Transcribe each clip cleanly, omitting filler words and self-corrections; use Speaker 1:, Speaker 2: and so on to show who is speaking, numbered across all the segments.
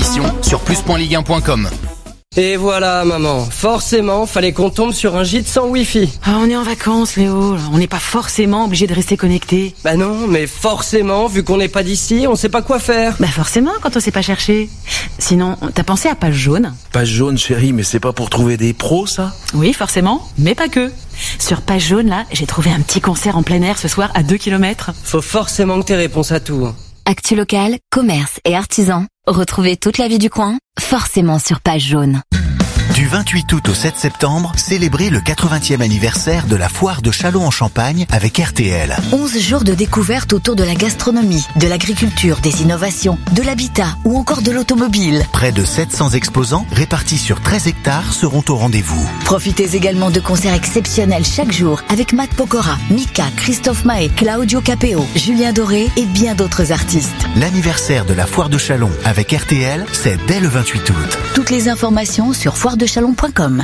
Speaker 1: l'émission sur plus.ligue1.com.
Speaker 2: Et voilà maman, forcément fallait qu'on tombe sur un gîte sans wifi.
Speaker 3: Ah, on est en vacances Léo, on n'est pas forcément obligé de rester connecté.
Speaker 2: Bah non, mais forcément, vu qu'on n'est pas d'ici, on sait pas quoi faire.
Speaker 3: Bah forcément quand on sait pas chercher. Sinon, t'as pensé à Page Jaune?
Speaker 4: Page Jaune chérie, mais c'est pas pour trouver des pros ça?
Speaker 3: Oui forcément, mais pas que. Sur Page Jaune là, j'ai trouvé un petit concert en plein air ce soir à 2 km.
Speaker 2: Faut forcément que t'aies réponse à tout.
Speaker 5: Actu local, commerce et artisans. Retrouvez toute la vie du coin, forcément sur Page Jaune.
Speaker 6: Du 28 août au 7 septembre, célébrez le 80e anniversaire de la foire de Châlons-en-Champagne avec RTL.
Speaker 5: 11 jours de découverte autour de la gastronomie, de l'agriculture, des innovations, de l'habitat ou encore de l'automobile.
Speaker 6: Près de 700 exposants répartis sur 13 hectares seront au rendez-vous.
Speaker 5: Profitez également de concerts exceptionnels chaque jour avec Matt Pokora, Mika, Christophe Maé, Claudio Capeo, Julien Doré et bien d'autres artistes.
Speaker 6: L'anniversaire de la foire de Châlons avec RTL, c'est dès le 28 août.
Speaker 5: Toutes les informations sur foiredechalon.com.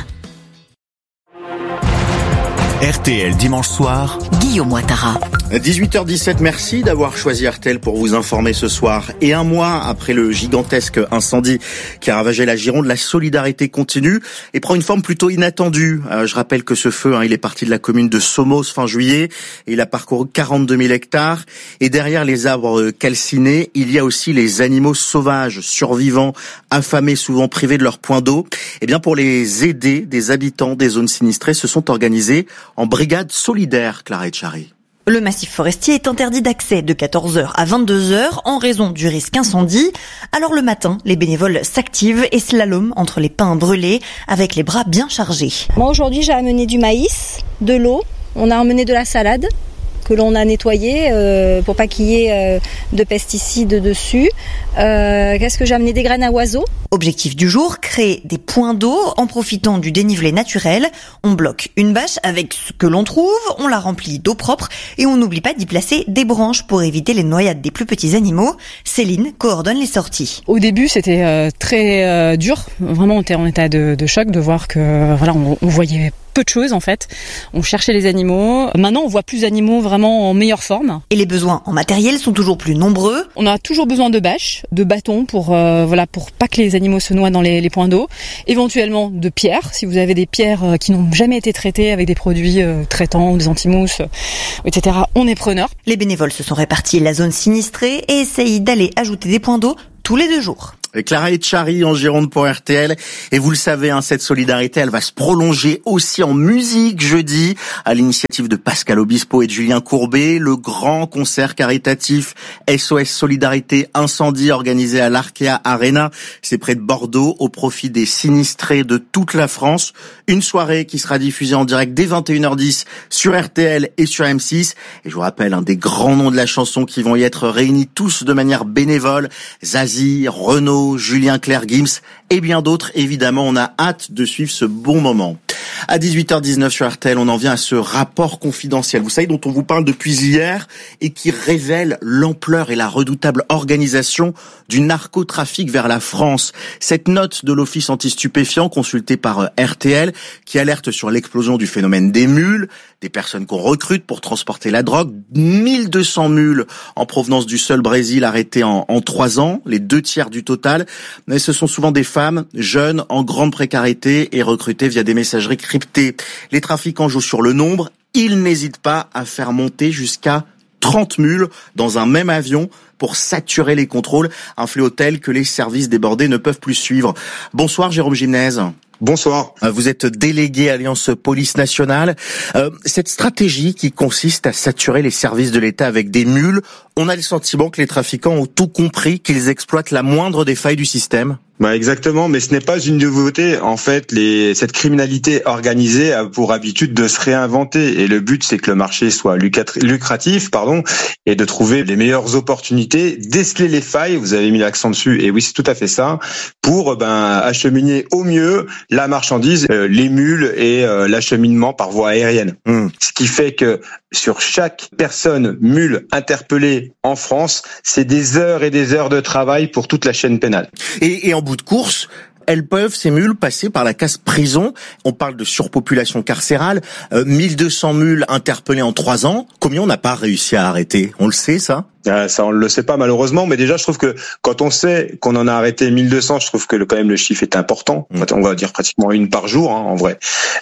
Speaker 6: RTL dimanche soir,
Speaker 5: Guillaume Ouattara.
Speaker 7: 18h17, merci d'avoir choisi RTL pour vous informer ce soir. Et un mois après le gigantesque incendie qui a ravagé la Gironde, la solidarité continue et prend une forme plutôt inattendue. Je rappelle que ce feu, il est parti de la commune de Somos fin juillet et il a parcouru 42 000 hectares. Et derrière les arbres calcinés, il y a aussi les animaux sauvages, survivants, affamés, souvent privés de leur point d'eau. Et bien pour les aider, des habitants des zones sinistrées se sont organisés en brigade solidaire, Clara Etchari.
Speaker 8: Le massif forestier est interdit d'accès de 14h à 22h en raison du risque incendie. Alors le matin, les bénévoles s'activent et slaloment entre les pins brûlés avec les bras bien chargés.
Speaker 9: Moi aujourd'hui j'ai amené du maïs, de l'eau, on a amené de la salade que l'on a nettoyé pour pas qu'il y ait de pesticides dessus. Qu'est-ce que j'ai amené? Des graines à oiseaux.
Speaker 8: Objectif du jour, créer des points d'eau en profitant du dénivelé naturel. On bloque une bâche avec ce que l'on trouve, on la remplit d'eau propre et on n'oublie pas d'y placer des branches pour éviter les noyades des plus petits animaux. Céline coordonne les sorties.
Speaker 10: Au début, c'était très dur. Vraiment, on était en état de choc de voir que voilà, on voyait peu de choses en fait. On cherchait les animaux. Maintenant, on voit plus d'animaux vraiment en meilleure forme.
Speaker 8: Et les besoins en matériel sont toujours plus nombreux.
Speaker 10: On a toujours besoin de bâches, de bâtons pour pour pas que les animaux se noient dans les points d'eau. Éventuellement de pierres, si vous avez des pierres qui n'ont jamais été traitées avec des produits traitants, des anti-mousses, etc. On est preneur.
Speaker 8: Les bénévoles se sont répartis la zone sinistrée et essayent d'aller ajouter des points d'eau tous les 2 jours.
Speaker 7: Clara Etchari en Gironde pour RTL. Et vous le savez, cette solidarité, elle va se prolonger aussi en musique jeudi, à l'initiative de Pascal Obispo et de Julien Courbet. Le grand concert caritatif SOS Solidarité Incendie organisé à l'Arkea Arena. C'est près de Bordeaux, au profit des sinistrés de toute la France. Une soirée qui sera diffusée en direct dès 21h10 sur RTL et sur M6. Et je vous rappelle, des grands noms de la chanson qui vont y être réunis tous de manière bénévole. Zazie, Renaud, Julien Clerc, Gims et bien d'autres. Évidemment, on a hâte de suivre ce bon moment. À 18h19 sur RTL, on en vient à ce rapport confidentiel, vous savez, dont on vous parle depuis hier et qui révèle l'ampleur et la redoutable organisation du narcotrafic vers la France. Cette note de l'Office anti-stupéfiants consultée par RTL qui alerte sur l'explosion du phénomène des mules, des personnes qu'on recrute pour transporter la drogue. 1200 mules en provenance du seul Brésil arrêtées en 3 ans, les 2/3 du total. Mais ce sont souvent des femmes jeunes en grande précarité et recrutées via des messageries cryptées. Les trafiquants jouent sur le nombre. Ils n'hésitent pas à faire monter jusqu'à 30 mules dans un même avion pour saturer les contrôles. Un fléau tel que les services débordés ne peuvent plus suivre. Bonsoir Jérôme Gimnez.
Speaker 11: Bonsoir.
Speaker 7: Vous êtes délégué Alliance Police Nationale. Cette stratégie qui consiste à saturer les services de l'État avec des mules, on a le sentiment que les trafiquants ont tout compris, qu'ils exploitent la moindre des failles du système.
Speaker 11: Exactement, mais ce n'est pas une nouveauté. En fait, cette criminalité organisée a pour habitude de se réinventer et le but c'est que le marché soit lucratif, et de trouver les meilleures opportunités, déceler les failles, vous avez mis l'accent dessus, et oui, c'est tout à fait ça, pour acheminer au mieux la marchandise, les mules et l'acheminement par voie aérienne. Ce qui fait que sur chaque personne mule interpellée en France, c'est des heures et des heures de travail pour toute la chaîne pénale.
Speaker 7: Et en bout de course, elles peuvent, ces mules, passer par la case prison. On parle de surpopulation carcérale, 1200 mules interpellées en 3 ans. Combien on n'a pas réussi à arrêter? On le sait, ça?
Speaker 11: Ça, on le sait pas malheureusement, mais déjà je trouve que quand on sait qu'on en a arrêté 1200, je trouve que quand même le chiffre est important. On va dire pratiquement une par jour, en vrai.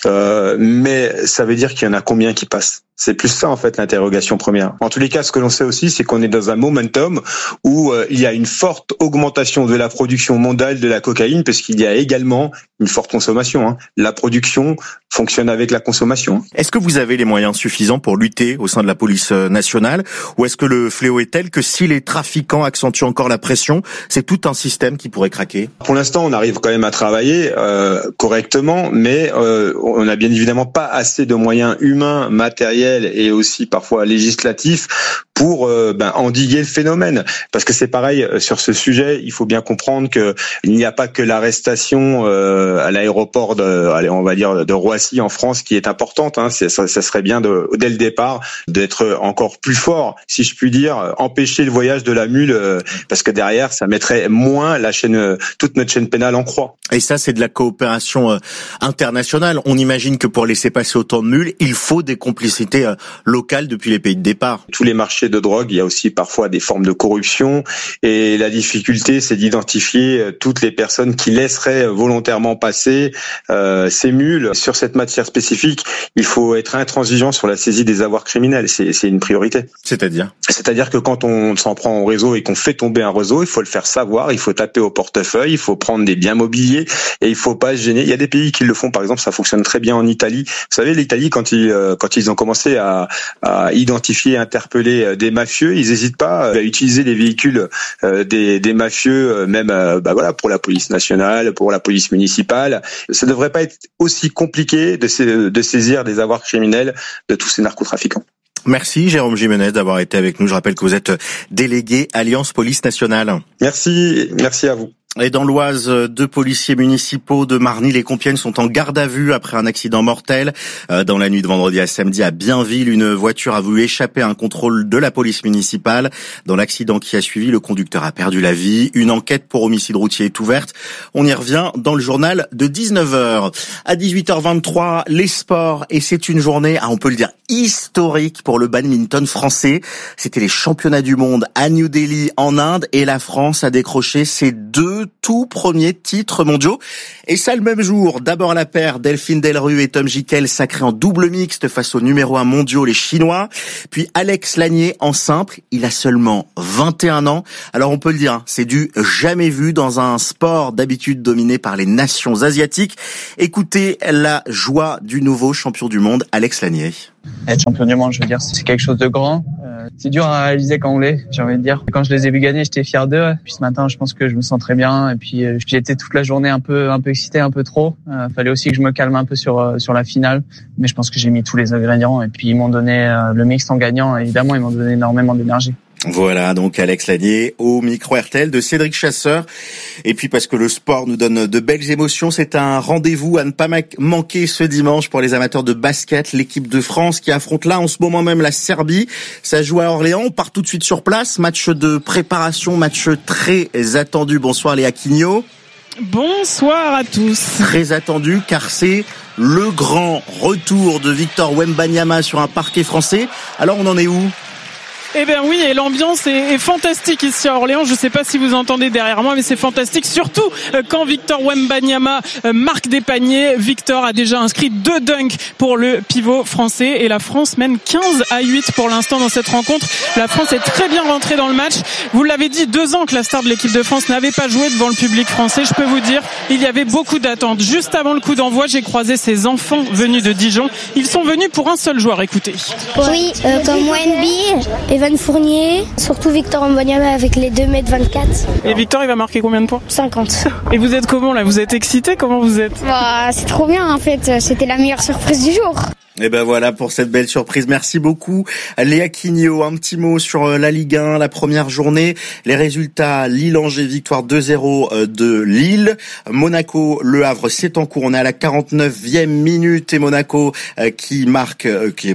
Speaker 11: Mais ça veut dire qu'il y en a combien qui passent? C'est plus ça en fait l'interrogation première. En tous les cas, ce que l'on sait aussi, c'est qu'on est dans un momentum où il y a une forte augmentation de la production mondiale de la cocaïne, parce qu'il y a également une forte consommation. La production fonctionne avec la consommation.
Speaker 7: Est-ce que vous avez les moyens suffisants pour lutter au sein de la police nationale, ou est-ce que le fléau est tel que si les trafiquants accentuent encore la pression, c'est tout un système qui pourrait craquer?
Speaker 11: Pour l'instant, on arrive quand même à travailler correctement, mais on n'a bien évidemment pas assez de moyens humains, matériels et aussi parfois législatifs pour endiguer le phénomène. Parce que c'est pareil sur ce sujet, il faut bien comprendre que il n'y a pas que l'arrestation à l'aéroport de Roissy en France qui est importante. Ça serait bien dès le départ d'être encore plus fort, si je puis dire, empêcher le voyage de la mule, parce que derrière ça mettrait moins toute notre chaîne pénale en croix.
Speaker 7: Et ça, c'est de la coopération internationale. On imagine que pour laisser passer autant de mules, il faut des complicités locales depuis les pays de départ.
Speaker 11: Tous les marchés de drogue, il y a aussi parfois des formes de corruption, et la difficulté, c'est d'identifier toutes les personnes qui laisseraient volontairement passer ces mules. Sur cette matière spécifique, il faut être intransigeant sur la saisie des avoirs criminels. C'est une priorité. C'est-à-dire que quand on s'en prend au réseau et qu'on fait tomber un réseau, il faut le faire savoir, il faut taper au portefeuille, il faut prendre des biens mobiliers et il faut pas se gêner. Il y a des pays qui le font, par exemple, ça fonctionne très bien en Italie. Vous savez, l'Italie, quand ils ont commencé à identifier, interpeller des mafieux, ils n'hésitent pas à utiliser les véhicules des mafieux, même pour la police nationale, pour la police municipale. Ça ne devrait pas être aussi compliqué de saisir des avoirs criminels de tous ces narcotrafiquants.
Speaker 7: Merci Jérôme Jimenez d'avoir été avec nous. Je rappelle que vous êtes délégué Alliance Police Nationale.
Speaker 11: Merci à vous.
Speaker 7: Et dans l'Oise, 2 policiers municipaux de Marny-les-Compiègnes sont en garde à vue après un accident mortel. Dans la nuit de vendredi à samedi à Bienville, une voiture a voulu échapper à un contrôle de la police municipale. Dans l'accident qui a suivi, le conducteur a perdu la vie. Une enquête pour homicide routier est ouverte. On y revient dans le journal de 19h. À 18h23, les sports. Et c'est une journée, on peut le dire, historique pour le badminton français. C'était les championnats du monde à New Delhi en Inde et la France a décroché ses 2 tout premiers titres mondiaux. Et ça le même jour, d'abord la paire Delphine Delrue et Tom Jikel sacrés en double mixte face aux numéro 1 mondiaux, les Chinois. Puis Alex Lanier en simple, il a seulement 21 ans. Alors on peut le dire, c'est du jamais vu dans un sport d'habitude dominé par les nations asiatiques. Écoutez la joie du nouveau champion du monde, Alex Lanier.
Speaker 12: Être champion du monde, je veux dire, c'est quelque chose de grand. C'est dur à réaliser quand on l'est, j'ai envie de dire. Quand je les ai vus gagner, j'étais fier d'eux. Puis ce matin, je pense que je me sens très bien. Et puis j'étais toute la journée un peu excité, un peu trop. Fallait aussi que je me calme un peu sur la finale. Mais je pense que j'ai mis tous les ingrédients. Et puis ils m'ont donné le mixte en gagnant. Évidemment, ils m'ont donné énormément d'énergie.
Speaker 7: Voilà, donc Alex Lanier au micro RTL de Cédric Chasseur. Et puis parce que le sport nous donne de belles émotions, c'est un rendez-vous à ne pas manquer ce dimanche pour les amateurs de basket. L'équipe de France qui affronte là en ce moment même la Serbie. Ça joue à Orléans, on part tout de suite sur place. Match de préparation, match très attendu. Bonsoir Léa Quignot.
Speaker 13: Bonsoir à tous.
Speaker 7: Très attendu car c'est le grand retour de Victor Wembanyama sur un parquet français. Alors on en est où ?
Speaker 13: Eh bien oui, et l'ambiance est fantastique ici à Orléans. Je ne sais pas si vous entendez derrière moi, mais c'est fantastique. Surtout quand Victor Wembanyama marque des paniers. Victor a déjà inscrit 2 dunks pour le pivot français. Et la France mène 15-8 pour l'instant dans cette rencontre. La France est très bien rentrée dans le match. Vous l'avez dit, 2 ans que la star de l'équipe de France n'avait pas joué devant le public français. Je peux vous dire, il y avait beaucoup d'attentes. Juste avant le coup d'envoi, j'ai croisé ces enfants venus de Dijon. Ils sont venus pour un seul joueur. Écoutez.
Speaker 14: Oui, comme Wemby, Evan Fournier, surtout Victor Wembanyama avec les 2m24.
Speaker 13: Et Victor, il va marquer combien de points ?
Speaker 14: 50.
Speaker 13: Et vous êtes comment là ? Vous êtes excité ? Comment vous êtes ?
Speaker 14: C'est trop bien en fait, c'était la meilleure surprise du jour.
Speaker 7: Et ben voilà pour cette belle surprise. Merci beaucoup Léa Quignot. Un petit mot sur la Ligue 1, la première journée. Les résultats: Lille-Angers, victoire 2-0 de Lille. Monaco, Le Havre, c'est en cours. On est à la 49e minute et Monaco qui marque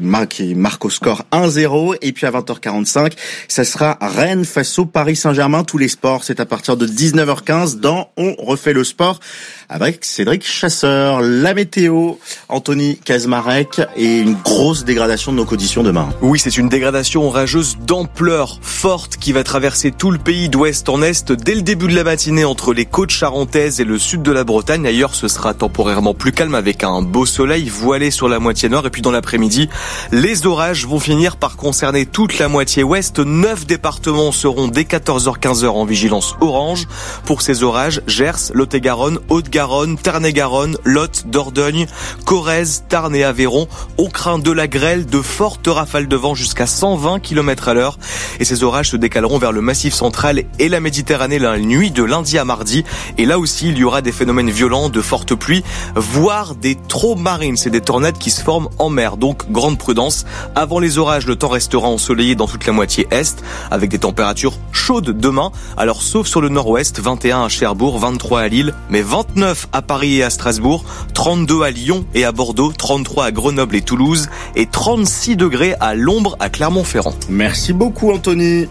Speaker 7: au score 1-0. Et puis à 20h45, ça sera Rennes face au Paris Saint-Germain. Tous les sports, c'est à partir de 19h15 dans On refait le sport avec Cédric Chasseur. La météo, Anthony Kaczmarek, et une grosse dégradation de nos conditions demain.
Speaker 4: Oui, c'est une dégradation orageuse d'ampleur forte qui va traverser tout le pays d'ouest en est dès le début de la matinée entre les côtes charentaises et le sud de la Bretagne. Ailleurs, ce sera temporairement plus calme avec un beau soleil voilé sur la moitié nord. Et puis dans l'après-midi, les orages vont finir par concerner toute la moitié ouest. 9 départements seront dès 14h-15h en vigilance orange. Pour ces orages, Gers, Lot-et-Garonne, Haute-Garonne, Tarn-et-Garonne, Lot, Dordogne, Corrèze, Tarn et Aveyron. On craint de la grêle, de fortes rafales de vent jusqu'à 120 km/h. Et ces orages se décaleront vers le Massif central et la Méditerranée la nuit de lundi à mardi. Et là aussi, il y aura des phénomènes violents, de fortes pluies, voire des trombes marines. C'est des tornades qui se forment en mer. Donc, grande prudence. Avant les orages, le temps restera ensoleillé dans toute la moitié est, avec des températures chaudes demain. Alors, sauf sur le nord-ouest, 21 à Cherbourg, 23 à Lille, mais 29 à Paris et à Strasbourg, 32 à Lyon et à Bordeaux, 33 à Grenoble et Toulouse, et 36 degrés à l'ombre à Clermont-Ferrand.
Speaker 7: Merci beaucoup, Anthony.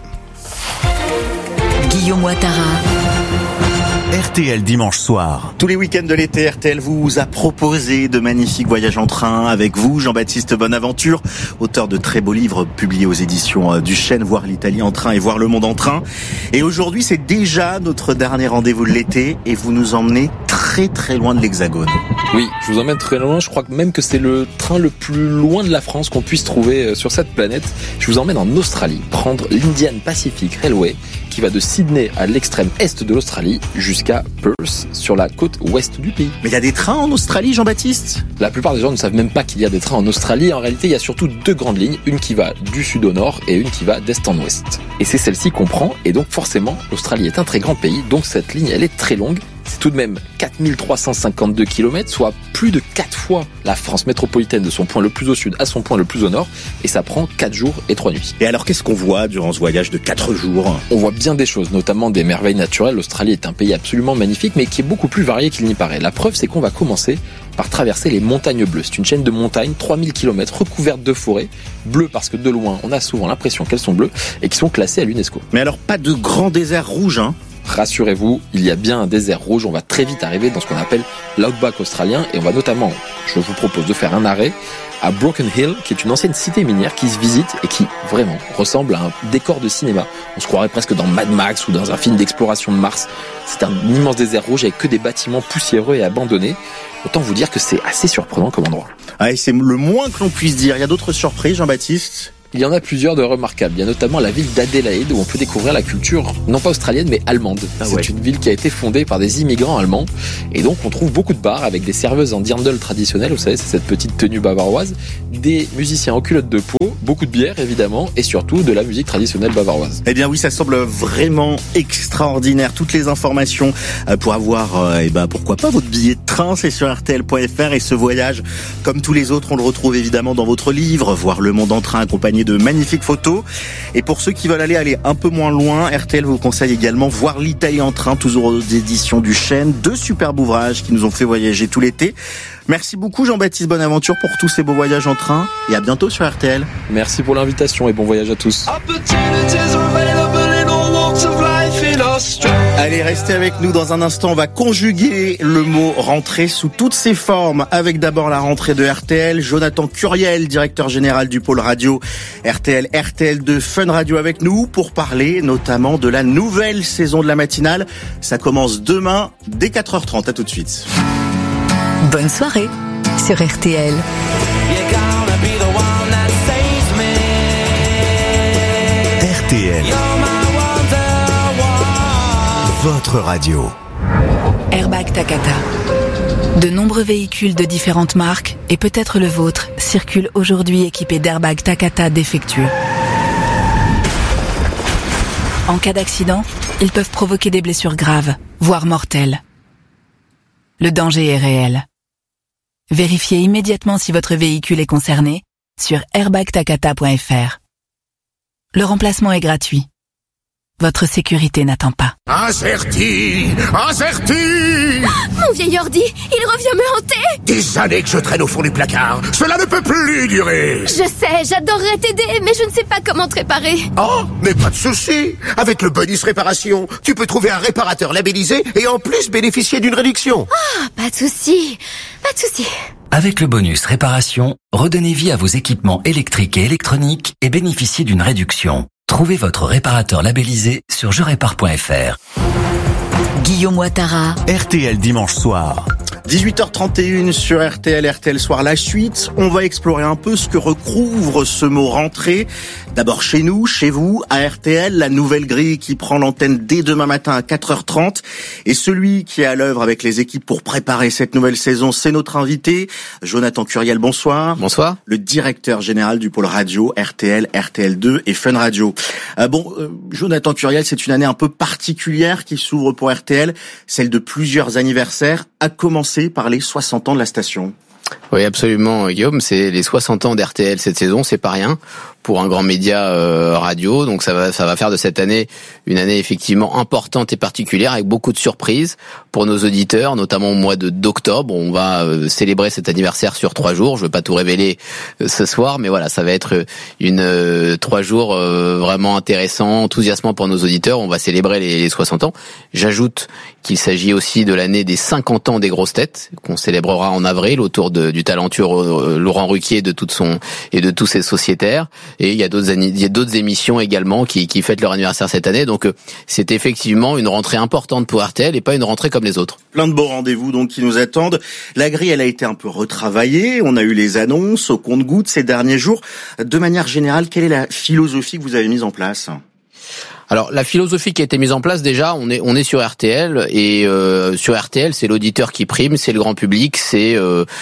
Speaker 5: Guillaume Ouattara.
Speaker 6: RTL dimanche soir.
Speaker 7: Tous les week-ends de l'été, RTL vous a proposé de magnifiques voyages en train avec vous, Jean-Baptiste Bonaventure, auteur de très beaux livres publiés aux éditions du Chêne, Voir l'Italie en train et Voir le monde en train. Et aujourd'hui, c'est déjà notre dernier rendez-vous de l'été et vous nous emmenez très très loin de l'Hexagone.
Speaker 15: Oui, je vous emmène très loin. Je crois que même que c'est le train le plus loin de la France qu'on puisse trouver sur cette planète. Je vous emmène en Australie, prendre l'Indian Pacific Railway qui va de Sydney à l'extrême est de l'Australie jusqu'à Perth sur la côte ouest du pays.
Speaker 7: Mais il y a des trains en Australie, Jean-Baptiste ?
Speaker 15: La plupart des gens ne savent même pas qu'il y a des trains en Australie. En réalité, il y a surtout 2 grandes lignes, une qui va du sud au nord et une qui va d'est en ouest. Et c'est celle-ci qu'on prend, et donc forcément, l'Australie est un très grand pays, donc cette ligne, elle est très longue. C'est tout de même 4352 km, soit plus de 4 fois la France métropolitaine de son point le plus au sud à son point le plus au nord, et ça prend 4 jours et 3 nuits.
Speaker 7: Et alors, qu'est-ce qu'on voit durant ce voyage de 4 jours ?
Speaker 15: On voit bien des choses, notamment des merveilles naturelles. L'Australie est un pays absolument magnifique, mais qui est beaucoup plus varié qu'il n'y paraît. La preuve, c'est qu'on va commencer par traverser les montagnes bleues. C'est une chaîne de montagnes, 3000 km, recouvertes de forêts, bleues parce que de loin, on a souvent l'impression qu'elles sont bleues, et qui sont classées à l'UNESCO.
Speaker 7: Mais alors, pas de grand désert rouge, hein ?
Speaker 15: Rassurez-vous, il y a bien un désert rouge. On va très vite arriver dans ce qu'on appelle l'outback australien, et on va notamment, je vous propose de faire un arrêt à Broken Hill, qui est une ancienne cité minière qui se visite et qui vraiment ressemble à un décor de cinéma. On se croirait presque dans Mad Max ou dans un film d'exploration de Mars. C'est un immense désert rouge avec que des bâtiments poussiéreux et abandonnés. Autant vous dire que c'est assez surprenant comme endroit.
Speaker 7: Ah, et c'est le moins que l'on puisse dire. Il y a d'autres surprises, Jean-Baptiste ?
Speaker 15: Il y en a plusieurs de remarquables. Il y a notamment la ville d'Adélaïde où on peut découvrir la culture, non pas australienne, mais allemande. C'est une ville qui a été fondée par des immigrants allemands. Et donc, on trouve beaucoup de bars avec des serveuses en dirndl traditionnel. Vous savez, c'est cette petite tenue bavaroise. Des musiciens en culotte de peau, beaucoup de bière, évidemment, et surtout de la musique traditionnelle bavaroise.
Speaker 7: Eh bien oui, ça semble vraiment extraordinaire. Toutes les informations pour avoir, pourquoi pas, votre billet de train, c'est sur rtl.fr. Et ce voyage, comme tous les autres, on le retrouve évidemment dans votre livre, Voir le monde en train, accompagné de magnifiques photos. Et pour ceux qui veulent aller un peu moins loin, RTL vous conseille également Voir l'Italie en train, toujours aux éditions du Chêne. 2 superbes ouvrages qui nous ont fait voyager tout l'été. Merci beaucoup Jean-Baptiste Bonaventure pour tous ces beaux voyages en train, et à bientôt sur RTL.
Speaker 15: Merci pour l'invitation et bon voyage à tous.
Speaker 7: Allez, restez avec nous dans un instant. On va conjuguer le mot rentrée sous toutes ses formes, avec d'abord la rentrée de RTL. Jonathan Curiel, directeur général du pôle radio RTL2 Fun Radio, avec nous pour parler notamment de la nouvelle saison de la matinale. Ça commence demain dès 4h30. À tout de suite.
Speaker 5: Bonne soirée sur RTL.
Speaker 6: RTL. Votre radio.
Speaker 3: Airbag Takata. De nombreux véhicules de différentes marques, et peut-être le vôtre, circulent aujourd'hui équipés d'airbags Takata défectueux. En cas d'accident, ils peuvent provoquer des blessures graves, voire mortelles. Le danger est réel. Vérifiez immédiatement si votre véhicule est concerné sur airbagtakata.fr. Le remplacement est gratuit. votre sécurité n'attend pas.
Speaker 16: Incerti.
Speaker 17: Mon vieil ordi, il revient me hanter.
Speaker 16: Des années que je traîne au fond du placard. Cela ne peut plus durer.
Speaker 17: Je sais, j'adorerais t'aider, mais je ne sais pas comment te réparer.
Speaker 16: Oh, mais pas de souci. Avec le bonus réparation, tu peux trouver un réparateur labellisé et en plus bénéficier d'une réduction.
Speaker 17: Ah, pas de souci.
Speaker 18: Avec le bonus réparation, redonnez vie à vos équipements électriques et électroniques et bénéficiez d'une réduction. Trouvez votre réparateur labellisé sur jerépare.fr.
Speaker 5: Guillaume Ouattara.
Speaker 6: RTL dimanche soir.
Speaker 7: 18h31 sur RTL Soir. La suite, on va explorer un peu ce que recouvre ce mot rentrée. D'abord chez nous, chez vous, à RTL, la nouvelle grille qui prend l'antenne dès demain matin à 4h30. Et celui qui est à l'œuvre avec les équipes pour préparer cette nouvelle saison, c'est notre invité, Jonathan Curiel. Bonsoir.
Speaker 15: Bonsoir.
Speaker 7: Le directeur général du pôle radio RTL, RTL2 et Fun Radio. Jonathan Curiel, c'est une année un peu particulière qui s'ouvre pour RTL, celle de plusieurs anniversaires, à commencer par les 60 ans de la station.
Speaker 15: Oui, absolument, Guillaume. C'est les 60 ans d'RTL cette saison, c'est pas rien pour un grand média radio. Donc ça va faire de cette année une année effectivement importante et particulière avec beaucoup de surprises pour nos auditeurs, notamment au mois d'octobre. On va célébrer cet anniversaire sur 3 jours. Je veux pas tout révéler ce soir, mais voilà, ça va être 3 jours vraiment intéressants, enthousiasmants pour nos auditeurs. On va célébrer les 60 ans. J'ajoute qu'il s'agit aussi de l'année des 50 ans des grosses têtes qu'on célébrera en avril autour du talentueux Laurent Ruquier et de tous ses sociétaires. Et il y a d'autres émissions également qui fêtent leur anniversaire cette année. Donc c'est effectivement une rentrée importante pour RTL et pas une rentrée comme les autres.
Speaker 7: Plein de beaux rendez-vous donc qui nous attendent. La grille, elle a été un peu retravaillée. On a eu les annonces au compte-gouttes ces derniers jours. De manière générale, quelle est la philosophie que vous avez mise en place ?
Speaker 15: Alors la philosophie qui a été mise en place, déjà, on est sur RTL et sur RTL, c'est l'auditeur qui prime, c'est le grand public, c'est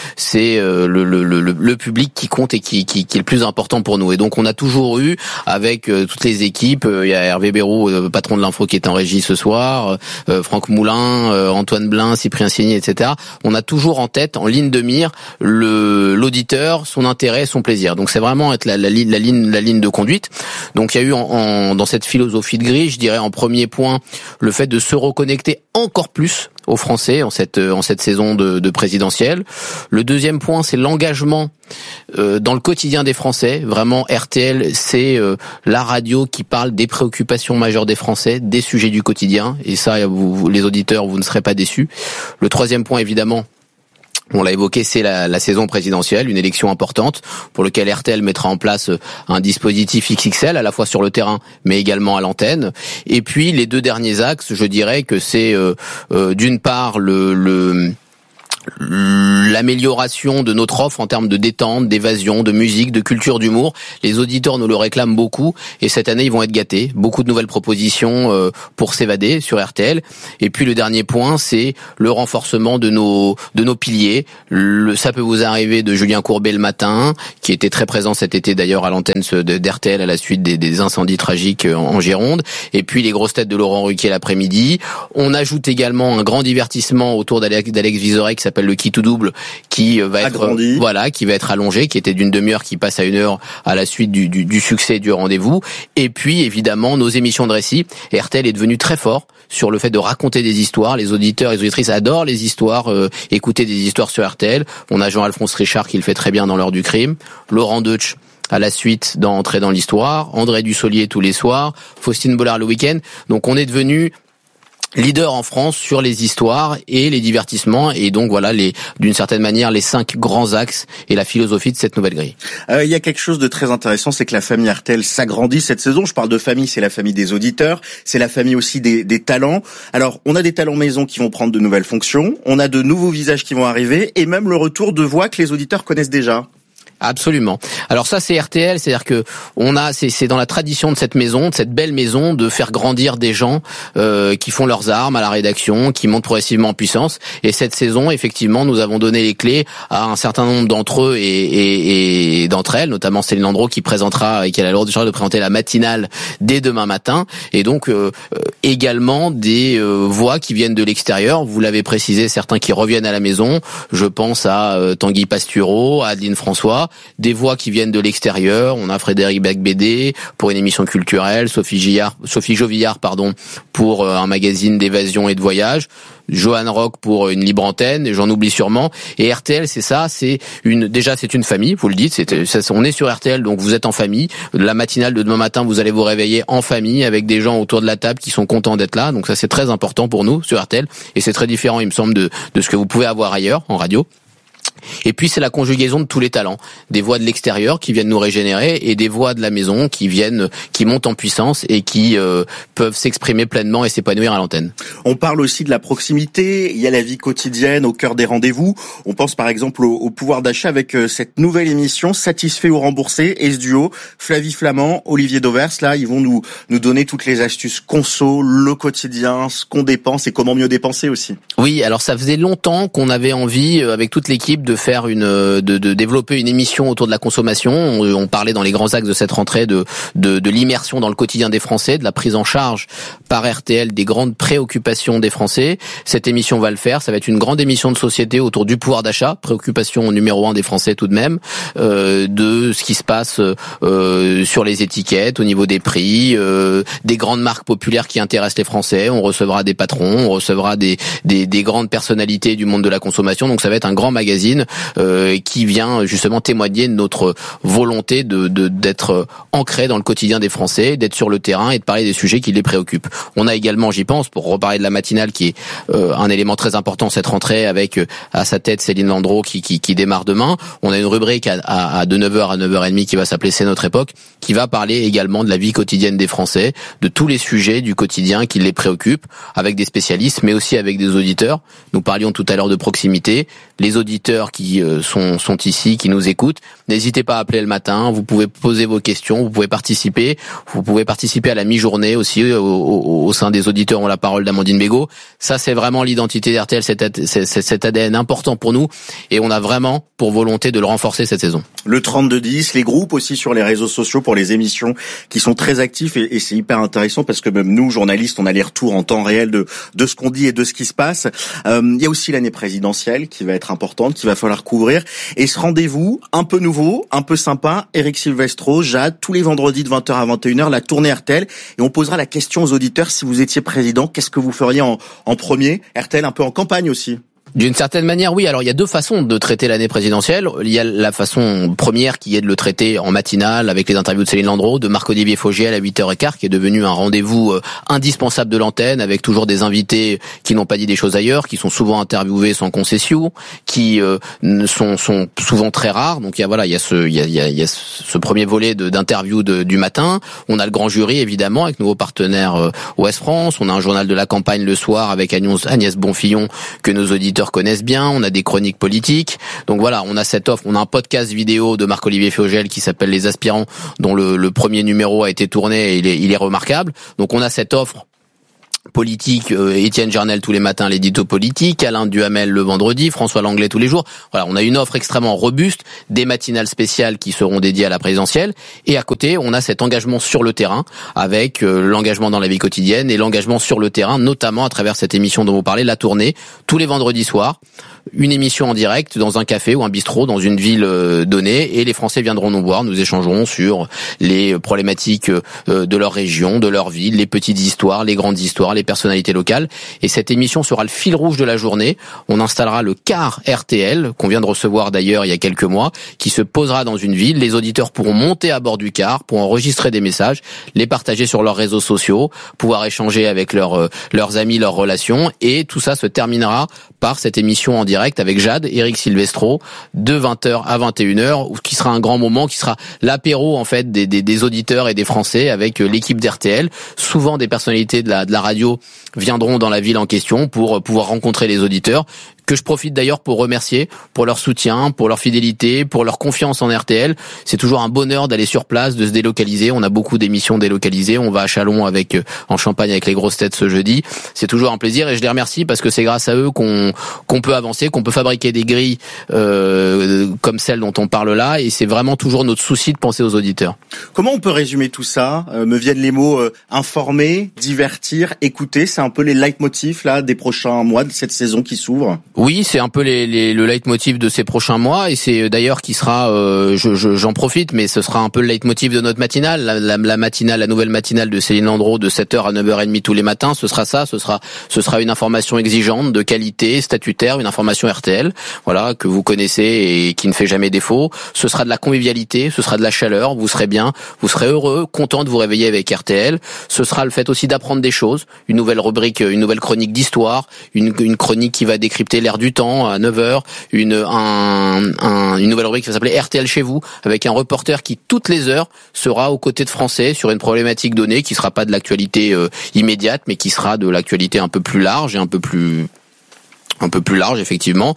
Speaker 15: le public qui compte et qui est le plus important pour nous. Et donc on a toujours eu avec toutes les équipes, il y a Hervé Béraud, patron de l'info qui est en régie ce soir, Franck Moulin, Antoine Blin, Cyprien Signy, etc. On a toujours en tête, en ligne de mire, l'auditeur, son intérêt, son plaisir. Donc c'est vraiment être la ligne de conduite. Donc il y a eu dans cette philosophie de grille, je dirais en premier point le fait de se reconnecter encore plus aux Français en cette saison de présidentielle. Le deuxième point, c'est l'engagement dans le quotidien des Français. Vraiment, RTL, c'est la radio qui parle des préoccupations majeures des Français, des sujets du quotidien. Et ça, vous, les auditeurs, vous ne serez pas déçus. Le troisième point, évidemment, on l'a évoqué, c'est la saison présidentielle, une élection importante pour laquelle RTL mettra en place un dispositif XXL à la fois sur le terrain mais également à l'antenne. Et puis les 2 derniers axes, je dirais que c'est d'une part l'amélioration de notre offre en termes de détente, d'évasion, de musique, de culture, d'humour. Les auditeurs nous le réclament beaucoup et cette année ils vont être gâtés. Beaucoup de nouvelles propositions pour s'évader sur RTL. Et puis le dernier point, c'est le renforcement de nos piliers. Ça peut vous arriver de Julien Courbet le matin, qui était très présent cet été d'ailleurs à l'antenne d'RTL à la suite des incendies tragiques en Gironde. Et puis les grosses têtes de Laurent Ruquier l'après-midi. On ajoute également un grand divertissement autour d'Alex Vizorek qui s'appelle le Qui tout double, qui va être allongé, qui était d'une demi-heure, qui passe à 1 heure à la suite du succès du rendez-vous. Et puis évidemment nos émissions de récit. RTL est devenu très fort sur le fait de raconter des histoires. Les auditeurs et les auditrices adorent les histoires, écouter des histoires sur RTL. On a Jean-Alphonse Richard qui le fait très bien dans l'heure du crime, Laurent Deutsch à la suite dans Entrer dans l'histoire, André Dussolier tous les soirs, Faustine Bollard le week-end. Donc on est devenu leader en France sur les histoires et les divertissements et donc voilà d'une certaine manière les 5 grands axes et la philosophie de cette nouvelle grille.
Speaker 7: Il y a quelque chose de très intéressant, c'est que la famille RTL s'agrandit cette saison. Je parle de famille, c'est la famille des auditeurs, c'est la famille aussi des talents. Alors on a des talents maison qui vont prendre de nouvelles fonctions, on a de nouveaux visages qui vont arriver et même le retour de voix que les auditeurs connaissent déjà.
Speaker 15: Absolument. Alors ça c'est RTL, c'est-à-dire que c'est dans la tradition de cette maison, de cette belle maison, de faire grandir des gens qui font leurs armes à la rédaction, qui montent progressivement en puissance. Et cette saison, effectivement, nous avons donné les clés à un certain nombre d'entre eux et d'entre elles, notamment Céline Landreau qui présentera et qui a la lourde charge de présenter la matinale dès demain matin. Et donc également des voix qui viennent de l'extérieur. Vous l'avez précisé, certains qui reviennent à la maison. Je pense à Tanguy Pastureau, à Adeline François. des voix qui viennent de l'extérieur. On a Frédéric Becbédé pour une émission culturelle, Sophie Jovillard, pour un magazine d'évasion et de voyage, Johan Rock pour une libre antenne, et j'en oublie sûrement. Et RTL, c'est une famille, vous le dites, on est sur RTL, donc vous êtes en famille. La matinale de demain matin, vous allez vous réveiller en famille avec des gens autour de la table qui sont contents d'être là. Donc ça, c'est très important pour nous sur RTL, et c'est très différent, il me semble, de ce que vous pouvez avoir ailleurs en radio. Et puis c'est la conjugaison de tous les talents, des voix de l'extérieur qui viennent nous régénérer et des voix de la maison qui montent en puissance et qui peuvent s'exprimer pleinement et s'épanouir à l'antenne.
Speaker 7: On parle aussi de la proximité, il y a la vie quotidienne au cœur des rendez-vous. On pense par exemple au pouvoir d'achat avec cette nouvelle émission Satisfait ou remboursé, et ce duo Flavie Flamand, Olivier Dauvers, là ils vont nous donner toutes les astuces conso, le quotidien, ce qu'on dépense et comment mieux dépenser aussi.
Speaker 15: Oui, alors ça faisait longtemps qu'on avait envie avec toute l'équipe de faire de développer une émission autour de la consommation. On parlait dans les grands axes de cette rentrée de l'immersion dans le quotidien des Français, de la prise en charge par RTL des grandes préoccupations des Français. Cette émission va le faire. Ça va être une grande émission de société autour du pouvoir d'achat, préoccupation numéro 1 des Français tout de même, de ce qui se passe sur les étiquettes, au niveau des prix, des grandes marques populaires qui intéressent les Français. On recevra des patrons, on recevra des grandes personnalités du monde de la consommation. Donc ça va être un grand magazine qui vient justement témoigner de notre volonté d'être ancré dans le quotidien des Français, d'être sur le terrain et de parler des sujets qui les préoccupent. On a également, j'y pense, pour reparler de la matinale qui est un élément très important cette rentrée, avec à sa tête Céline Landreau qui démarre demain. On a une rubrique de 9h à 9h30 qui va s'appeler C'est notre époque, qui va parler également de la vie quotidienne des Français, de tous les sujets du quotidien qui les préoccupent, avec des spécialistes mais aussi avec des auditeurs. Nous parlions tout à l'heure de proximité. Les auditeurs qui sont ici, qui nous écoutent, n'hésitez pas à appeler le matin, vous pouvez poser vos questions, vous pouvez participer à la mi-journée aussi au sein des auditeurs ont la parole d'Amandine Bégaud. Ça, c'est vraiment l'identité d'RTL, cet ADN important pour nous, et on a vraiment pour volonté de le renforcer cette saison.
Speaker 7: Le 32-10, les groupes aussi sur les réseaux sociaux pour les émissions qui sont très actifs, et c'est hyper intéressant parce que même nous, journalistes, on a les retours en temps réel de ce qu'on dit et de ce qui se passe. Il y a aussi l'année présidentielle qui va être importante, qu'il va falloir couvrir, et ce rendez-vous un peu nouveau, un peu sympa, Eric Silvestro, Jade, tous les vendredis de 20h à 21h, la tournée RTL, et on posera la question aux auditeurs: si vous étiez président, qu'est-ce que vous feriez en premier? RTL un peu en campagne aussi.
Speaker 15: D'une certaine manière, oui. Alors, il y a deux façons de traiter l'année présidentielle. Il y a la façon première qui est de le traiter en matinale avec les interviews de Céline Landreau, de Marc-Olivier Fogiel à 8h15, qui est devenu un rendez-vous indispensable de l'antenne, avec toujours des invités qui n'ont pas dit des choses ailleurs, qui sont souvent interviewés sans concession, qui sont souvent très rares. Donc il y a ce premier volet d'interviews du matin. On a le grand jury évidemment avec nos partenaires Ouest France. On a un journal de la campagne le soir avec Agnès Bonfillon que nos auditeurs connaissent bien, on a des chroniques politiques. Donc voilà, on a cette offre, on a un podcast vidéo de Marc-Olivier Fogiel qui s'appelle Les Aspirants, dont le premier numéro a été tourné et il est remarquable. Donc on a cette offre politique, Étienne Jarnel tous les matins, l'édito politique, Alain Duhamel le vendredi, François Langlais tous les jours. Voilà, on a une offre extrêmement robuste, des matinales spéciales qui seront dédiées à la présidentielle, et à côté, on a cet engagement sur le terrain, avec l'engagement dans la vie quotidienne et l'engagement sur le terrain, notamment à travers cette émission dont vous parlez, La Tournée, tous les vendredis soirs, une émission en direct dans un café ou un bistrot dans une ville donnée, et les Français viendront nous voir, nous échangerons sur les problématiques de leur région, de leur ville, les petites histoires, les grandes histoires, les personnalités locales. Et cette émission sera le fil rouge de la journée. On installera le car RTL, qu'on vient de recevoir d'ailleurs il y a quelques mois, qui se posera dans une ville. Les auditeurs pourront monter à bord du car, pour enregistrer des messages, les partager sur leurs réseaux sociaux, pouvoir échanger avec leurs amis, leurs relations, et tout ça se terminera par cette émission en direct avec Jade, Eric Silvestro, de 20h à 21h, qui sera un grand moment, qui sera l'apéro en fait des auditeurs et des Français avec l'équipe d'RTL. Souvent des personnalités de la radio viendront dans la ville en question pour pouvoir rencontrer les auditeurs, que je profite d'ailleurs pour remercier pour leur soutien, pour leur fidélité, pour leur confiance en RTL. C'est toujours un bonheur d'aller sur place, de se délocaliser. On a beaucoup d'émissions délocalisées. On va à Châlons en Champagne avec les grosses têtes ce jeudi. C'est toujours un plaisir et je les remercie parce que c'est grâce à eux qu'on peut avancer, qu'on peut fabriquer des grilles comme celle dont on parle là, et c'est vraiment toujours notre souci de penser aux auditeurs.
Speaker 7: Comment on peut résumer tout ça? Me viennent les mots informer, divertir, écouter. C'est un peu les leitmotifs là des prochains mois de cette saison qui s'ouvre.
Speaker 15: Oui, c'est un peu le leitmotiv de ces prochains mois, et c'est d'ailleurs qui sera, j'en profite, mais ce sera un peu le leitmotiv de notre matinale, la matinale, la nouvelle matinale de Céline Landreau de 7h à 9h30 tous les matins. Ce sera ça, ce sera une information exigeante, de qualité, statutaire, une information RTL, voilà, que vous connaissez et qui ne fait jamais défaut. Ce sera de la convivialité, ce sera de la chaleur, vous serez bien, vous serez heureux, content de vous réveiller avec RTL. Ce sera le fait aussi d'apprendre des choses, une nouvelle rubrique, une nouvelle chronique d'histoire, une chronique qui va décrypter l'air du temps à 9h, une nouvelle rubrique qui va s'appeler RTL chez vous, avec un reporter qui toutes les heures sera aux côtés de Français sur une problématique donnée qui sera pas de l'actualité immédiate, mais qui sera de l'actualité un peu plus large et un peu plus large, effectivement,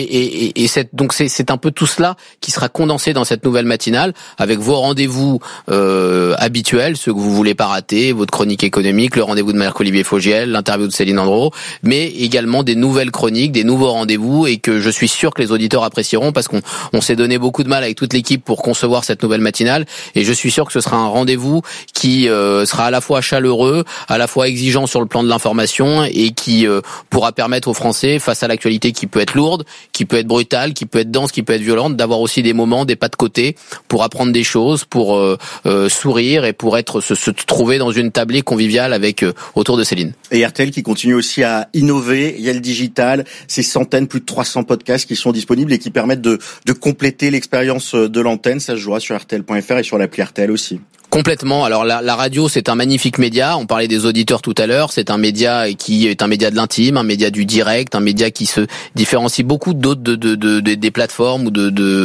Speaker 15: et donc c'est un peu tout cela qui sera condensé dans cette nouvelle matinale, avec vos rendez-vous habituels, ceux que vous voulez pas rater, votre chronique économique, le rendez-vous de Marc-Olivier Fogiel, l'interview de Céline Landreau, mais également des nouvelles chroniques, des nouveaux rendez-vous, et que je suis sûr que les auditeurs apprécieront, parce qu'on s'est donné beaucoup de mal avec toute l'équipe pour concevoir cette nouvelle matinale, et je suis sûr que ce sera un rendez-vous qui sera à la fois chaleureux, à la fois exigeant sur le plan de l'information, et qui pourra permettre aux Français, face à l'actualité qui peut être lourde, qui peut être brutale, qui peut être dense, qui peut être violente, d'avoir aussi des moments, des pas de côté, pour apprendre des choses, pour sourire et pour se trouver dans une tablée conviviale avec autour de Céline.
Speaker 7: Et RTL qui continue aussi à innover. Il y a le digital, ces centaines, plus de 300 podcasts qui sont disponibles et qui permettent de compléter l'expérience de l'antenne. Ça se jouera sur RTL.fr et sur l'appli RTL aussi.
Speaker 15: Complètement. Alors la radio, c'est un magnifique média. On parlait des auditeurs tout à l'heure. C'est un média qui est un média de l'intime, un média du direct, un média qui se différencie beaucoup d'autres des plateformes ou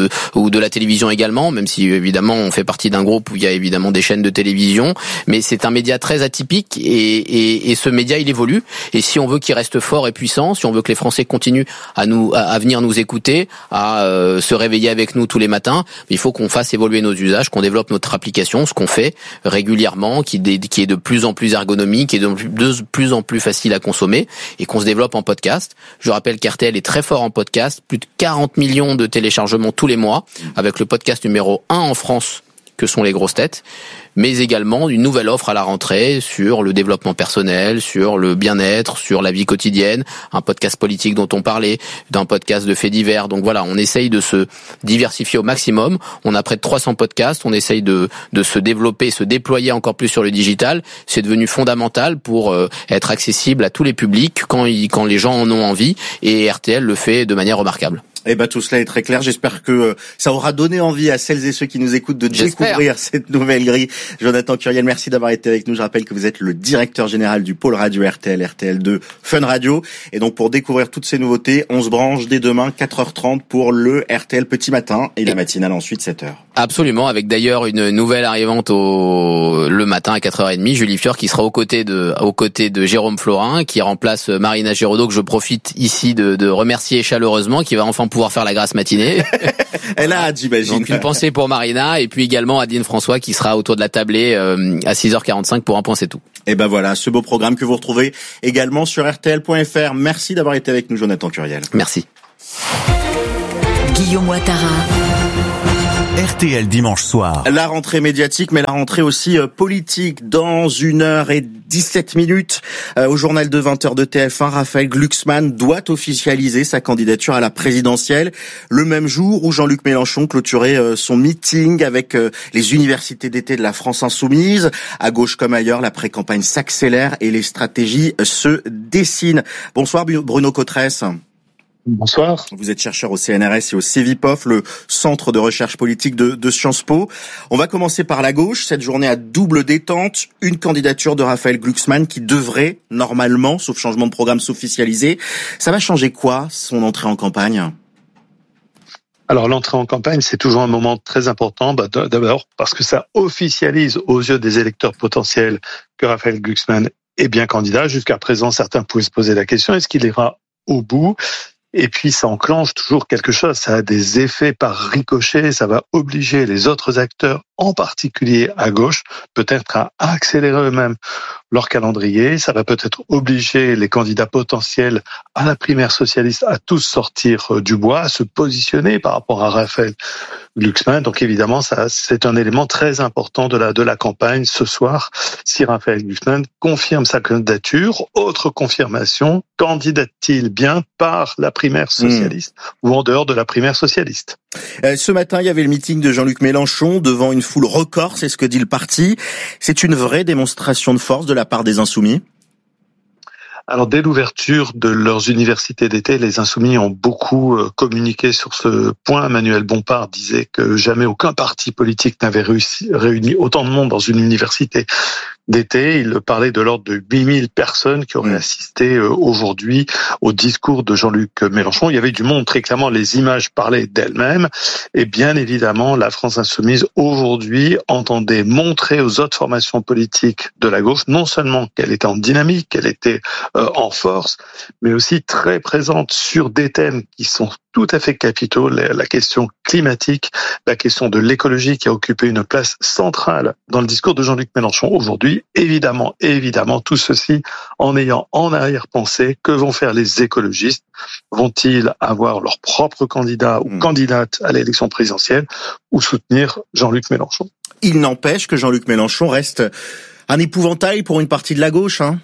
Speaker 15: de la télévision également. Même si évidemment on fait partie d'un groupe où il y a évidemment des chaînes de télévision, mais c'est un média très atypique et ce média il évolue. Et si on veut qu'il reste fort et puissant, si on veut que les Français continuent à venir nous écouter, à se réveiller avec nous tous les matins, il faut qu'on fasse évoluer nos usages, qu'on développe notre application, ce qu'on fait régulièrement, qui est de plus en plus ergonomique, qui est de plus en plus facile à consommer, et qu'on se développe en podcast. Je rappelle qu'RTL est très fort en podcast, plus de 40 millions de téléchargements tous les mois, avec le podcast numéro 1 en France, que sont les grosses têtes, mais également une nouvelle offre à la rentrée sur le développement personnel, sur le bien-être, sur la vie quotidienne, un podcast politique dont on parlait, d'un podcast de faits divers. Donc voilà, on essaye de se diversifier au maximum. On a près de 300 podcasts, on essaye de se développer, se déployer encore plus sur le digital. C'est devenu fondamental pour être accessible à tous les publics quand les gens en ont envie, et RTL le fait de manière remarquable.
Speaker 7: Eh ben, tout cela est très clair. J'espère que ça aura donné envie à celles et ceux qui nous écoutent de découvrir cette nouvelle grille. Jonathan Curiel, merci d'avoir été avec nous. Je rappelle que vous êtes le directeur général du pôle radio RTL, RTL2 Fun Radio. Et donc, pour découvrir toutes ces nouveautés, on se branche dès demain, 4h30 pour le RTL Petit Matin et la matinale ensuite, 7h.
Speaker 15: Absolument, avec d'ailleurs une nouvelle arrivante le matin à 4h30, Julie Fior, qui sera aux côtés de Jérôme Florin, qui remplace Marina Giraudot, que je profite ici de remercier chaleureusement, qui va enfin pouvoir faire la grasse matinée.
Speaker 7: Elle a hâte, j'imagine.
Speaker 15: Donc une pensée pour Marina, et puis également Adeline François qui sera autour de la tablée à 6h45 pour un point c'est tout.
Speaker 7: Et ben voilà, ce beau programme que vous retrouvez également sur RTL.fr. Merci d'avoir été avec nous, Jonathan Curiel.
Speaker 15: Merci.
Speaker 5: Guillaume Ouattara.
Speaker 6: RTL dimanche soir.
Speaker 7: La rentrée médiatique, mais la rentrée aussi politique. Dans 1h17 au journal de 20h de TF1, Raphaël Glucksmann doit officialiser sa candidature à la présidentielle. Le même jour où Jean-Luc Mélenchon clôturait son meeting avec les universités d'été de la France insoumise. À gauche comme ailleurs, la pré-campagne s'accélère et les stratégies se dessinent. Bonsoir Bruno Cotresse.
Speaker 19: Bonsoir.
Speaker 7: Vous êtes chercheur au CNRS et au CEVIPOF, le centre de recherche politique de Sciences Po. On va commencer par la gauche. Cette journée à double détente, une candidature de Raphaël Glucksmann qui devrait, normalement, sauf changement de programme, s'officialiser. Ça va changer quoi, son entrée en campagne ?
Speaker 19: Alors l'entrée en campagne, c'est toujours un moment très important, d'abord parce que ça officialise aux yeux des électeurs potentiels que Raphaël Glucksmann est bien candidat. Jusqu'à présent, certains pouvaient se poser la question, est-ce qu'il ira au bout ? Et puis, ça enclenche toujours quelque chose. Ça a des effets par ricochet. Ça va obliger les autres acteurs en particulier à gauche, peut-être à accélérer eux-mêmes leur calendrier. Ça va peut-être obliger les candidats potentiels à la primaire socialiste à tous sortir du bois, à se positionner par rapport à Raphaël Glucksmann. Donc évidemment, ça, c'est un élément très important de la campagne ce soir. Si Raphaël Glucksmann confirme sa candidature, autre confirmation, candidate-t-il bien par la primaire socialiste ou en dehors de la primaire socialiste?
Speaker 7: Ce matin, il y avait le meeting de Jean-Luc Mélenchon devant une foule record, c'est ce que dit le parti. C'est une vraie démonstration de force de la part des Insoumis?
Speaker 19: Alors, dès l'ouverture de leurs universités d'été, les Insoumis ont beaucoup communiqué sur ce point. Manuel Bompard disait que jamais aucun parti politique n'avait réuni autant de monde dans une université d'été. Il parlait de l'ordre de 8000 personnes qui auraient assisté aujourd'hui au discours de Jean-Luc Mélenchon. Il y avait du monde, très clairement, les images parlaient d'elles-mêmes. Et bien évidemment, la France Insoumise, aujourd'hui, entendait montrer aux autres formations politiques de la gauche, non seulement qu'elle était en dynamique, qu'elle était en force, mais aussi très présente sur des thèmes qui sont tout à fait capitaux, la question climatique, la question de l'écologie qui a occupé une place centrale dans le discours de Jean-Luc Mélenchon aujourd'hui. Évidemment, tout ceci en ayant en arrière-pensée que vont faire les écologistes. Vont-ils avoir leur propre candidat ou candidate à l'élection présidentielle ou soutenir Jean-Luc Mélenchon?
Speaker 7: Il n'empêche que Jean-Luc Mélenchon reste un épouvantail pour une partie de la gauche, hein.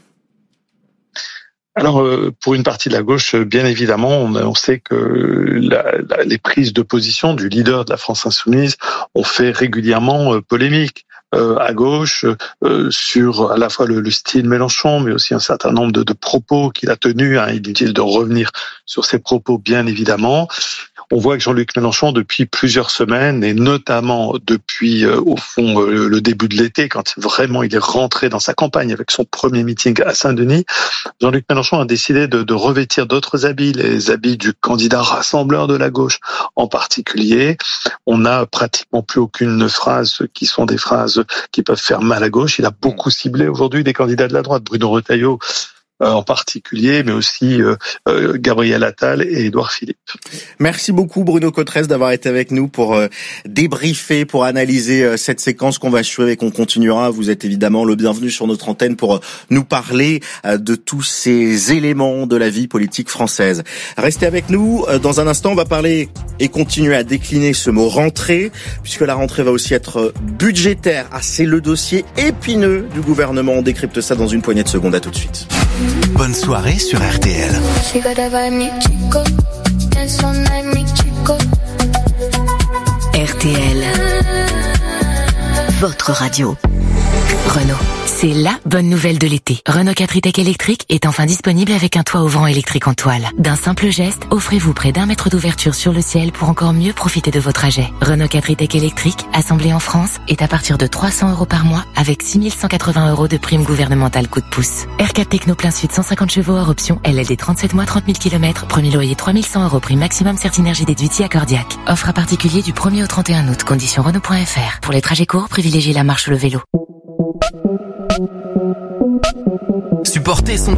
Speaker 19: Alors, pour une partie de la gauche, bien évidemment, on sait que les prises de position du leader de la France Insoumise ont fait régulièrement polémique à gauche sur à la fois le style Mélenchon, mais aussi un certain nombre de propos qu'il a tenus. Inutile de revenir sur ces propos, bien évidemment. On voit que Jean-Luc Mélenchon, depuis plusieurs semaines, et notamment depuis, au fond, le début de l'été, quand vraiment il est rentré dans sa campagne avec son premier meeting à Saint-Denis, Jean-Luc Mélenchon a décidé de revêtir d'autres habits, les habits du candidat rassembleur de la gauche en particulier. On n'a pratiquement plus aucune phrase qui sont des phrases qui peuvent faire mal à gauche. Il a beaucoup ciblé aujourd'hui des candidats de la droite, Bruno Retailleau en particulier, mais aussi Gabriel Attal et Édouard Philippe.
Speaker 7: Merci beaucoup Bruno Cotresse d'avoir été avec nous pour débriefer, pour analyser cette séquence qu'on va suivre et qu'on continuera. Vous êtes évidemment le bienvenu sur notre antenne pour nous parler de tous ces éléments de la vie politique française. Restez avec nous. Dans un instant, on va parler et continuer à décliner ce mot rentrée, puisque la rentrée va aussi être budgétaire. Ah, c'est le dossier épineux du gouvernement. On décrypte ça dans une poignée de secondes. À tout de suite.
Speaker 6: Bonne soirée sur RTL.
Speaker 3: RTL, votre radio. Renault, c'est la bonne nouvelle de l'été. Renault 4 e-Tech électrique est enfin disponible avec un toit ouvrant électrique en toile. D'un simple geste, offrez-vous près d'1 mètre d'ouverture sur le ciel pour encore mieux profiter de vos trajets. Renault 4 e-Tech électrique, assemblé en France, est à partir de 300 € par mois avec 6 180 € de prime gouvernementale coup de pouce. R4 Techno plein sud 150 chevaux hors option, LLD 37 mois 30 000 km, premier loyer 3 100 € prime maximum Certinergie déduit à Cordiac. Offre à particulier du 1er au 31 août, conditions Renault.fr. Pour les trajets courts, privilégiez la marche ou le vélo.
Speaker 1: Supporter son